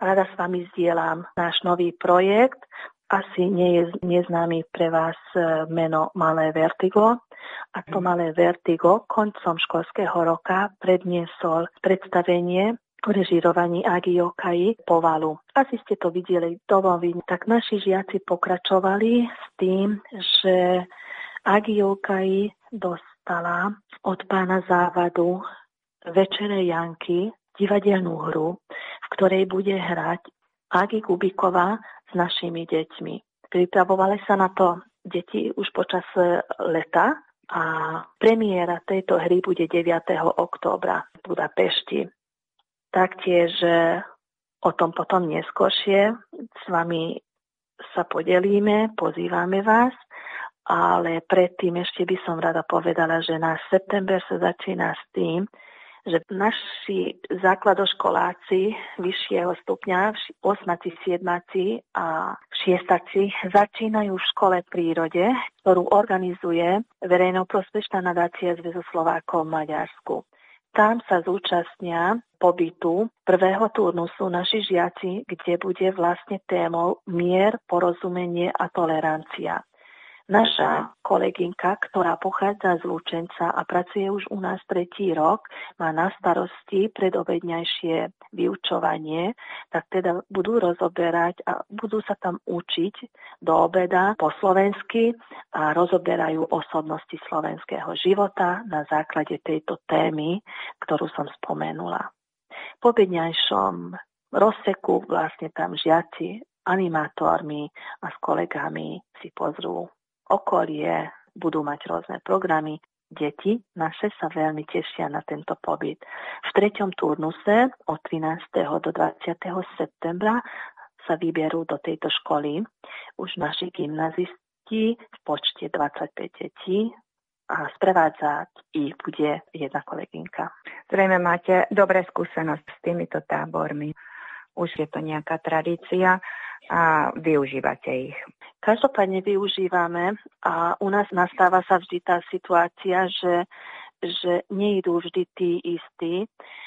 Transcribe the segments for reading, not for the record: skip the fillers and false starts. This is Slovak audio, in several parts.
Rada s vami zdieľam náš nový projekt. Asi nie je neznámy pre vás meno Malé Vertigo. A to Malé Vertigo koncom školského roka predniesol predstavenie v režírovaní Agi Yokai Povalu. Asi ste to videli domovi. Tak naši žiaci pokračovali s tým, že Agi Yokai dostala od pána Závadu Večere Janky divadelnú hru, v ktorej bude hrať Agi Kubiková s našimi deťmi. Pripravovali sa na to deti už počas leta a premiéra tejto hry bude 9. októbra v Budapešti. Taktiež o tom potom neskôršie s vami sa podelíme, pozývame vás, ale predtým ešte by som rada povedala, že náš september sa začína s tým, že naši základoškoláci vyššieho stupňa, 8., 7. a 6. začínajú v škole v prírode, ktorú organizuje verejnoprospešná nadácia Zväzu Slovákov v Maďarsku. Tam sa zúčastnia pobytu prvého turnusu naši žiaci, kde bude vlastne témou mier, porozumenie a tolerancia. Naša kolegynka, ktorá pochádza z Lučenca a pracuje už u nás 3. rok, má na starosti predobedňajšie vyučovanie, tak teda budú rozoberať a budú sa tam učiť do obeda po slovensky a rozoberajú osobnosti slovenského života na základe tejto témy, ktorú som spomenula. Po obedňajšom rozseku vlastne tam žiaci animátormi a s kolegami si pozrú okolie, budú mať rôzne programy. Deti naše sa veľmi tešia na tento pobyt. V 3. turnuse od 13. do 20. septembra sa vyberú do tejto školy už naši gymnazisti v počte 25 detí a sprevádzať ich bude jedna kolegynka. Zrejme máte dobré skúsenosti s týmito tábormi. Už je to nejaká tradícia a využívate ich. Každopádne využívame a u nás nastáva sa vždy tá situácia, že nejdú vždy tí istí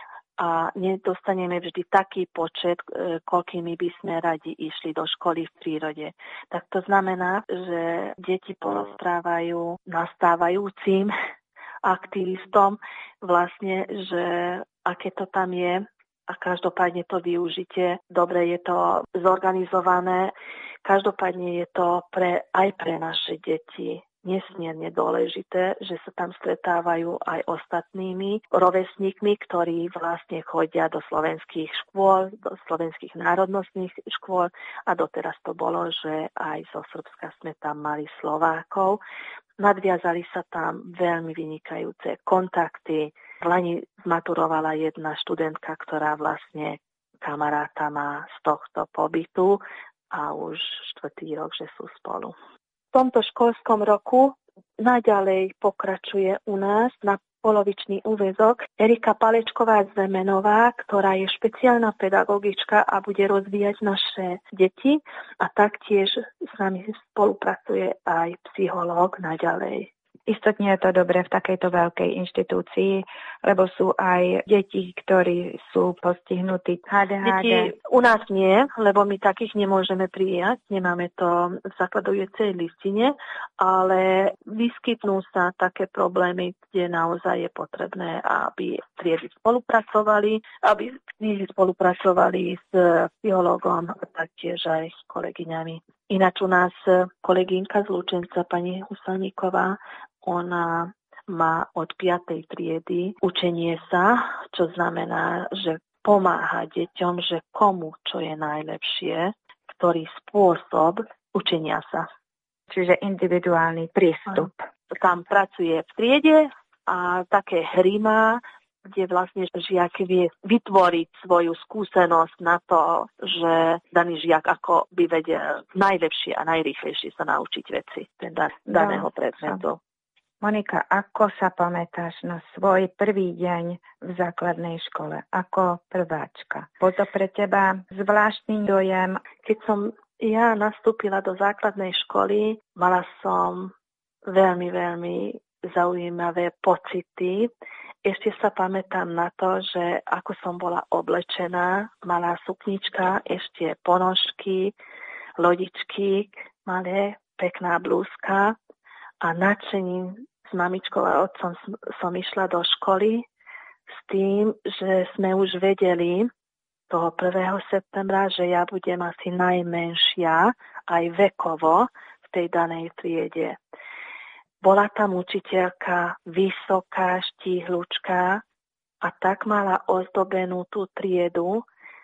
a nedostaneme vždy taký počet, koľkými by sme radi išli do školy v prírode. Tak to znamená, že deti porozprávajú nastávajúcim aktivistom vlastne, že aké to tam je a každopádne to využite. Dobre je to zorganizované. Každopádne je to aj pre naše deti nesmierne dôležité, že sa tam stretávajú aj ostatnými rovesníkmi, ktorí vlastne chodia do slovenských škôl, do slovenských národnostných škôl a doteraz to bolo, že aj zo Srbska sme tam mali Slovákov. Nadviazali sa tam veľmi vynikajúce kontakty. V Lani zmaturovala jedna študentka, ktorá vlastne kamaráta má z tohto pobytu a už 4. rok, že sú spolu. V tomto školskom roku naďalej pokračuje u nás na polovičný úväzok Erika Palečková-Zemenová, ktorá je špeciálna pedagogička a bude rozvíjať naše deti a taktiež s nami spolupracuje aj psychológ naďalej. Istotne je to dobré v takejto veľkej inštitúcii, lebo sú aj deti, ktorí sú postihnutí ADHD. Deti u nás nie, lebo my takých nemôžeme prijať, nemáme to v zakladujúcej listine, ale vyskytnú sa také problémy, kde naozaj je potrebné, aby triedy spolupracovali, s psychológom a taktiež aj s kolegyňami. Ináč u nás kolegynka z Lučenca, pani Husaníková, ona má od 5. triedy učenie sa, čo znamená, že pomáha deťom, že komu čo je najlepšie, ktorý spôsob učenia sa. Čiže individuálny prístup. Tam pracuje v triede a také hry má, kde vlastne žiak vie vytvoriť svoju skúsenosť na to, že daný žiak ako by vedel najlepšie a najrýchlejšie sa naučiť veci daného predmetu. Monika, ako sa pamätáš na svoj prvý deň v základnej škole, ako prváčka? Bol to pre teba zvláštny dojem? Keď som ja nastúpila do základnej školy, mala som veľmi, veľmi zaujímavé pocity. Ešte sa pamätám na to, že ako som bola oblečená, malá suknička, ešte ponožky, lodičky, malé, pekná blúzka a nadšením s mamičkou a otcom som išla do školy s tým, že sme už vedeli toho 1. septembra, že ja budem asi najmenšia aj vekovo v tej danej triede. Bola tam učiteľka vysoká, štíhlučká a tak mala ozdobenú tú triedu,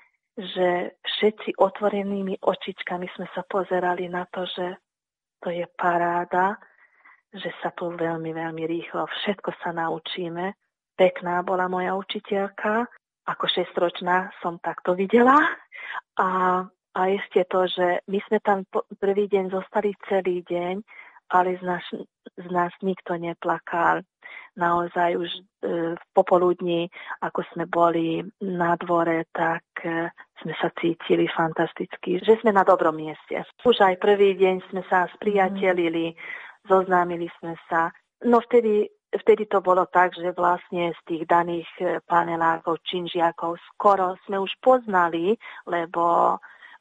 že všetci otvorenými očičkami sme sa pozerali na to, že to je paráda, že sa tu veľmi, veľmi rýchlo všetko sa naučíme. Pekná bola moja učiteľka, ako 6-ročná som takto videla. A ešte to, že my sme tam prvý deň zostali celý deň, ale z nás nikto neplakal. Naozaj už v popoludní, ako sme boli na dvore, tak sme sa cítili fantasticky, že sme na dobrom mieste. Už aj prvý deň sme sa spriatelili, zoznámili sme sa. No vtedy to bolo tak, že vlastne z tých daných panelákov, činžiakov skoro sme už poznali, lebo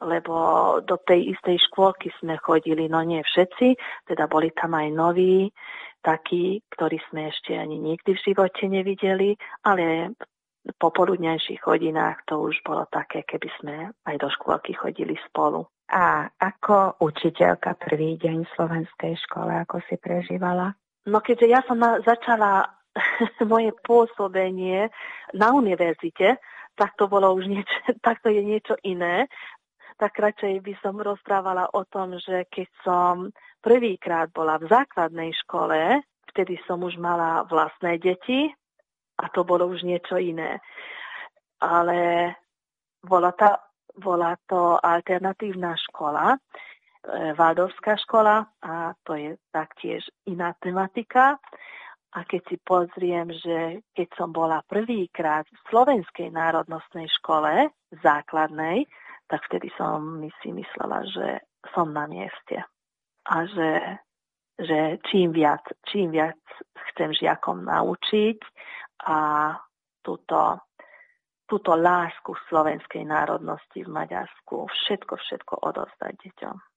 do tej istej škôlky sme chodili, no nie všetci, teda boli tam aj noví, takí, ktorí sme ešte ani nikdy v živote nevideli, ale v popoludňajších hodinách to už bolo také, keby sme aj do škôlky chodili spolu. A ako učiteľka prvý deň v slovenskej škole, ako si prežívala? No keďže ja som začala moje pôsobenie na univerzite, tak to bolo už tak to je niečo iné. Tak radšej by som rozprávala o tom, že keď som prvýkrát bola v základnej škole, vtedy som už mala vlastné deti a to bolo už niečo iné. Ale bola to alternatívna škola, Waldorfská škola a to je taktiež iná tematika. A keď si pozriem, že keď som bola prvýkrát v slovenskej národnostnej škole, základnej, tak vtedy som si myslela, že som na mieste. A že čím viac chcem žiakom naučiť a túto lásku slovenskej národnosti v Maďarsku všetko odovzdať deťom.